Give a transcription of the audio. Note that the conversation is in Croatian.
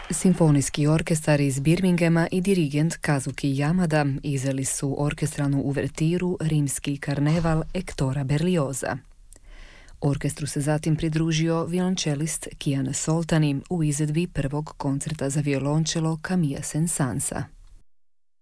Simfonijski orkestar iz Birminghama i dirigent Kazuki Yamada izveli su orkestralnu uvertiru Rimski karneval Ektora Berlioza. Orkestru se zatim pridružio violončelist Kian Soltani u izvedbi prvog koncerta za violončelo Camille Saint-Saëns.